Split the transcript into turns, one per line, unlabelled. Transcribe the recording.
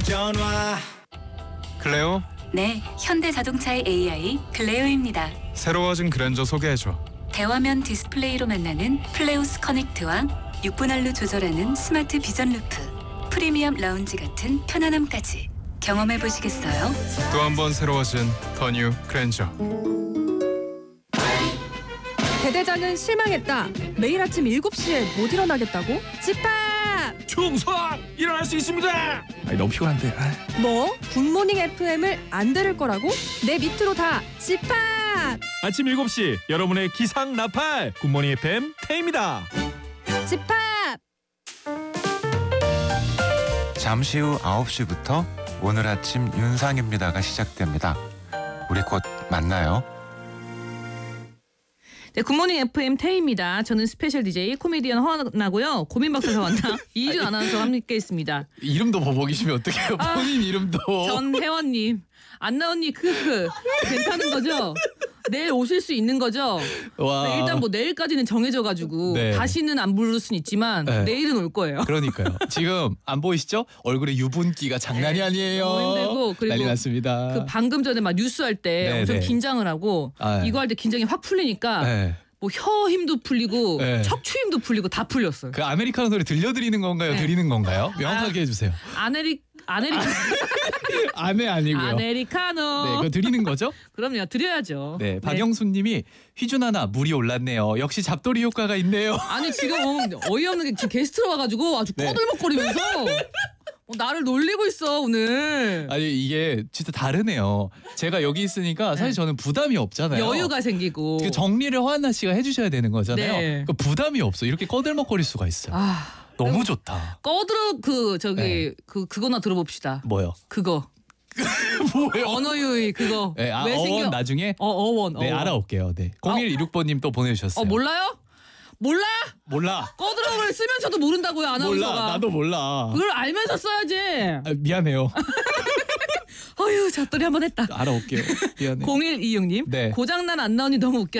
전화.
클레오,
네, 현대자동차의 AI 클레오입니다.
새로워진 그랜저 소개해줘.
대화면 디스플레이로 만나는 플레우스 커넥트와 6분할로 조절하는 스마트 비전 루프, 프리미엄 라운지 같은 편안함까지 경험해 보시겠어요?
또 한 번 새로워진 더 뉴 그랜저.
대대장은 실망했다. 매일 아침 7시에 못 일어나겠다고? 집합!
충성! 일어날 수 있습니다! 너무 피곤한데.
뭐? 굿모닝 FM을 안 들을 거라고? 내 밑으로 다 집합!
아침 7시 여러분의 기상 나팔 굿모닝 FM 태입니다.
집합!
잠시 후 9시부터 오늘 아침 윤상입니다가 시작됩니다. 우리 곧 만나요.
네, 굿모닝 FM 태희입니다. 저는 스페셜 DJ 코미디언 허나고요. 고민박사가 왔나? 이희준 아나운서와 함께 있습니다.
이름도 버벅이시면 어떡해요? 본인 이름도.
전혜원님, 안나 언니 괜찮은 거죠? 내일 오실 수 있는 거죠?
와.
네, 일단 뭐 내일까지는 정해져가지고
네.
다시는 안 부를 순 있지만
네.
내일은 올 거예요.
그러니까요. 지금 안 보이시죠? 얼굴에 유분기가 장난이 아니에요.
너무 힘들고 그리고
난리 났습니다.
그 방금 전에 막 뉴스 할 때
네,
엄청
네.
긴장을 하고
아, 네.
이거 할 때 긴장이 확 풀리니까
네.
뭐 혀 힘도 풀리고
네.
척추 힘도 풀리고 다 풀렸어요.
그 아메리카노 소리 들려드리는 건가요?
네.
드리는 건가요? 명확하게 해주세요. 아메 아니고요.
아메리카노.
네, 그거 드리는 거죠?
그럼요, 드려야죠.
네, 박영수님이 휘준아나 물이 올랐네요. 역시 잡돌이 효과가 있네요.
아니 지금 어이없는 게 지금 게스트로 와가지고 아주
네.
꺼들먹거리면서 나를 놀리고 있어 오늘.
아니 이게 진짜 다르네요. 제가 여기 있으니까 사실 저는 부담이 없잖아요.
여유가 생기고.
그 정리를 허한나 씨가 해주셔야 되는 거잖아요.
네.
그 부담이 없어. 이렇게 꺼들먹거릴 수가 있어요.
아,
너무 좋다.
꺼들어
네.
그거나 들어봅시다.
뭐요?
그거
뭐요?
언어유희 그거.
네,
왜
어원
생겨?
나중에
어원.
네 알아올게요. 네. 0126번님 또 보내주셨어요.
몰라요?
몰라.
꺼들어를 쓰면서도 모른다고요 아나운서가.
몰라. 나도 몰라.
그걸 알면서 써야지.
아, 미안해요.
어휴, 잣돌이 한번 했다.
알아올게요. 미안해.
0126님
네.
고장난 안나 언니 너무 웃겨.